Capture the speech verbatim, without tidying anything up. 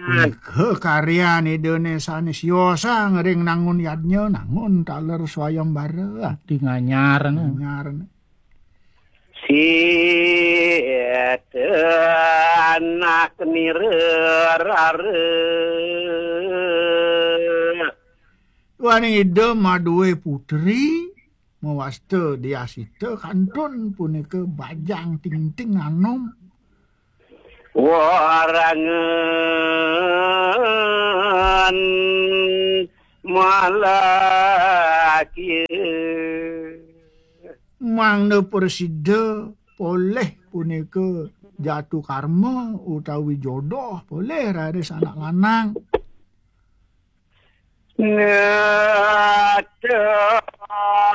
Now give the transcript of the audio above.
Punika karya Indonesia siosa ngering nangun yadnya nangun taler swayambara di nganyar nganyar si anak nirare wani ide madue putri mawaste diasite kantun punika bajang ting-ting anom warangan malaki mangda persida poleh punika jatuh karma utawi jodoh poleh raris anak lanang ngata